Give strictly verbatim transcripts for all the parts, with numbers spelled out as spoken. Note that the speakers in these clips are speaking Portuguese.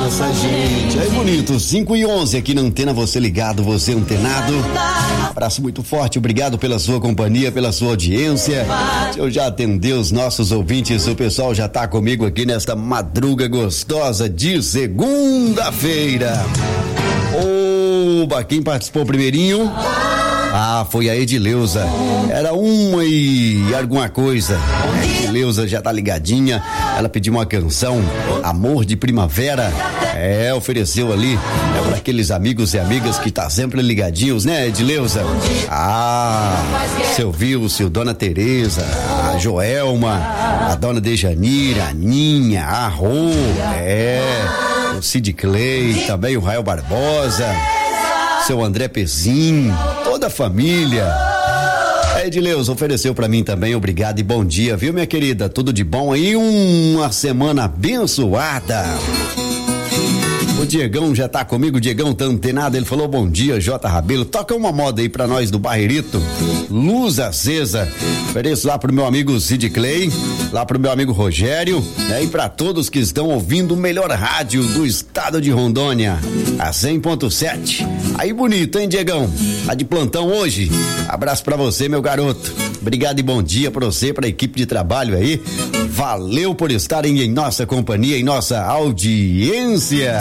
nossa gente. É bonito, cinco e onze aqui na Antena, você ligado, você antenado. Abraço muito forte, obrigado pela sua companhia, pela sua audiência. Eu já atendi os nossos ouvintes, o pessoal já tá comigo aqui nesta madruga gostosa de segunda-feira. Oba, quem participou primeirinho? Ah, foi a Edileuza. Era uma e alguma coisa. A Edileuza já tá ligadinha. Ela pediu uma canção, Amor de Primavera. É, ofereceu ali. É para aqueles amigos e amigas que tá sempre ligadinhos, né, Edileuza? Ah, seu Vilcio, Dona Tereza, a Joelma, a Dona Dejanira, a Ninha, a Rô, é, o Cid Clay, também o Rael Barbosa, seu André Pezin, toda a família. A Edileuza ofereceu pra mim também, obrigado e bom dia, viu, minha querida? Tudo de bom aí? Uma semana abençoada. O Diegão já tá comigo, o Diegão tá antenado, ele falou bom dia, J. Rabelo, toca uma moda aí pra nós do Barreirito, Luz Acesa, ofereço lá pro meu amigo Cid Clay, lá pro meu amigo Rogério, né, e pra todos que estão ouvindo o melhor rádio do estado de Rondônia, a cem ponto sete, aí bonito, hein, Diegão? Tá de plantão hoje? Abraço pra você, meu garoto, obrigado e bom dia pra você, pra equipe de trabalho aí, valeu por estarem em nossa companhia, em nossa audiência.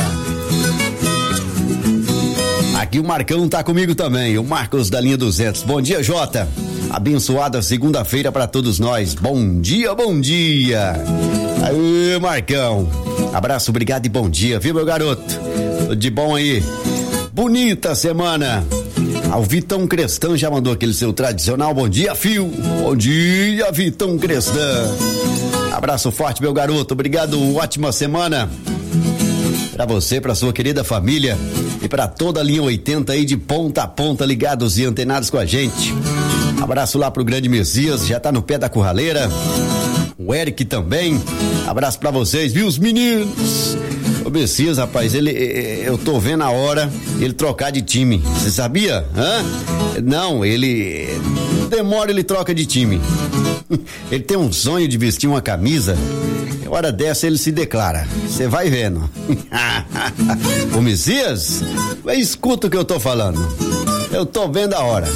Aqui o Marcão tá comigo também, o Marcos da linha duzentos. Bom dia, Jota. Abençoada segunda-feira pra todos nós. Bom dia, bom dia. Aí, Marcão. Abraço, obrigado e bom dia, viu, meu garoto? Tudo de bom aí. Bonita semana. Ah, o Vitão Crestan já mandou aquele seu tradicional bom dia, fio. Bom dia, Vitão Crestan. Abraço forte, meu garoto. Obrigado, ótima semana. Pra você, pra sua querida família e pra toda a linha oitenta aí de ponta a ponta ligados e antenados com a gente. Abraço lá pro grande Messias, já tá no pé da curraleira. O Eric também. Abraço pra vocês, viu, os meninos? O Messias, rapaz, ele, eu tô vendo a hora ele trocar de time. Você sabia? Hã? Não, ele demora, ele troca de time. Ele tem um sonho de vestir uma camisa. Hora dessa ele se declara. Você vai vendo. O Messias, escuta o que eu tô falando. Eu tô vendo a hora.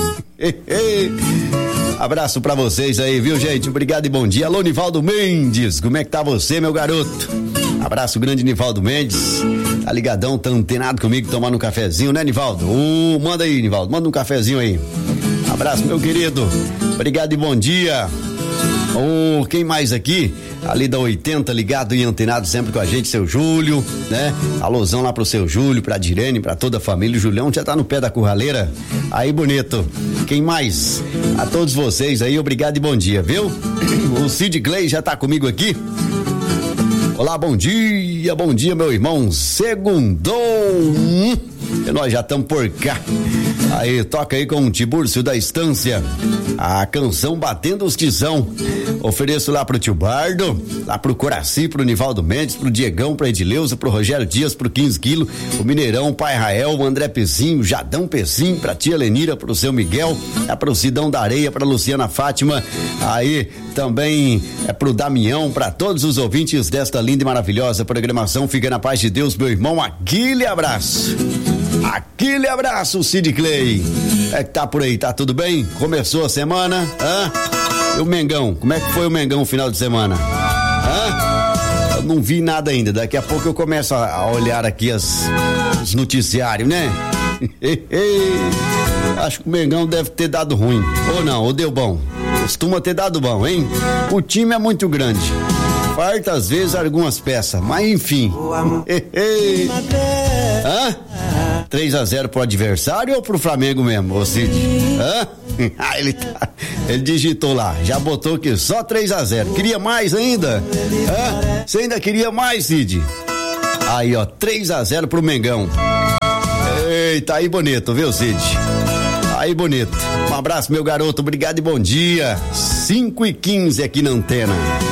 Abraço pra vocês aí, viu, gente? Obrigado e bom dia. Alô, Nivaldo Mendes, como é que tá você, meu garoto? Abraço grande, Nivaldo Mendes. Tá ligadão, tá antenado comigo, tomando um cafezinho, né, Nivaldo? Uh, manda aí, Nivaldo, manda um cafezinho aí. Abraço, meu querido. Obrigado e bom dia. Oh, quem mais aqui? Ali da oitenta, ligado e antenado sempre com a gente, seu Júlio, né? Alôzão lá pro seu Júlio, pra Direne, pra toda a família. O Julião já tá no pé da curraleira. Aí, bonito. Quem mais? A todos vocês aí, obrigado e bom dia, viu? O Cid Clay já tá comigo aqui. Olá, bom dia, bom dia, meu irmão. Segundou. E nós já estamos por cá. Aí, toca aí com o Tibúrcio da Estância. A canção Batendo os Tizão. Ofereço lá pro tio Bardo, lá pro Coraci, pro Nivaldo Mendes, pro Diegão, pra Edileuza, pro Rogério Dias, pro quinze quilos, o Mineirão, o Pai Rael, o André Pezinho, o Jadão Pezinho, pra tia Lenira, pro seu Miguel, é pro Sidão da Areia, pra Luciana Fátima, aí também é pro Damião, pra todos os ouvintes desta linda e maravilhosa programação. Fica na paz de Deus, meu irmão, aquele abraço. Aquele abraço, Cid Clay. É que tá por aí, tá tudo bem? Começou a semana, hã? E o Mengão, como é que foi o Mengão no final de semana? Hã? Eu não vi nada ainda, daqui a pouco eu começo a, a olhar aqui as, os noticiários, né? Acho que o Mengão deve ter dado ruim, ou não, ou deu bom. Costuma ter dado bom, hein? O time é muito grande. Falta às vezes algumas peças, mas enfim. Hã? três a zero pro adversário ou pro Flamengo mesmo, ô Cid? Hã? Ah, ele, tá, ele digitou lá, já botou aqui só três a zero. Queria mais ainda? Hã? Você ainda queria mais, Cid? Aí, ó, três a zero pro Mengão. Eita, aí bonito, viu, Cid? Aí bonito. Um abraço, meu garoto, obrigado e bom dia. cinco e quinze aqui na Antena.